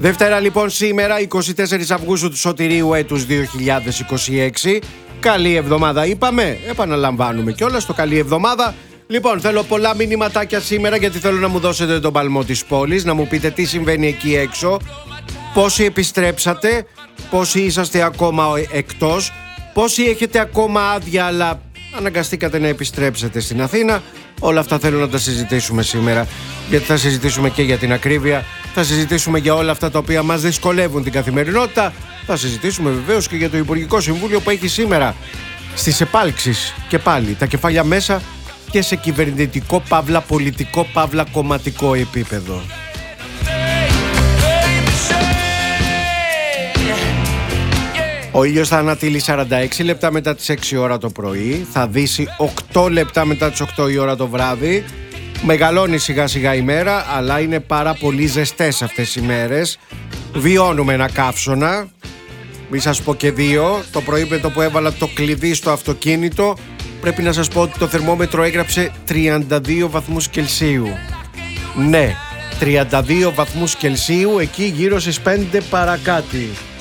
Δευτέρα λοιπόν σήμερα, 24 Αυγούστου του Σωτηρίου έτους 2026. Καλή εβδομάδα είπαμε, επαναλαμβάνουμε κιόλας το καλή εβδομάδα. Λοιπόν, θέλω πολλά μηνυματάκια σήμερα γιατί θέλω να μου δώσετε τον παλμό της πόλης, να μου πείτε τι συμβαίνει εκεί έξω, πόσοι επιστρέψατε, πόσοι είσαστε ακόμα εκτός, πόσοι έχετε ακόμα άδεια αλλά αναγκαστήκατε να επιστρέψετε στην Αθήνα. Όλα αυτά θέλω να τα συζητήσουμε σήμερα, γιατί θα συζητήσουμε και για την ακρίβεια, θα συζητήσουμε για όλα αυτά τα οποία μας δυσκολεύουν την καθημερινότητα, θα συζητήσουμε βεβαίως και για το Υπουργικό Συμβούλιο που έχει σήμερα στις επάλξεις και πάλι τα κεφάλια μέσα και σε κυβερνητικό παύλα πολιτικό παύλα κομματικό επίπεδο. Ο ήλιος θα ανατείλει 46 λεπτά μετά τις 6 ώρα το πρωί, θα δύσει 8 λεπτά μετά τις 8 η ώρα το βράδυ. Μεγαλώνει σιγά σιγά η μέρα, αλλά είναι πάρα πολύ ζεστές αυτές οι μέρες. Βιώνουμε ένα καύσωνα, μη σας πω και δύο. Το πρωί με το που έβαλα το κλειδί στο αυτοκίνητο, πρέπει να σας πω ότι το θερμόμετρο έγραψε 32 βαθμούς Κελσίου. Ναι, 32 βαθμούς Κελσίου εκεί γύρω στις 5 παρακάτι.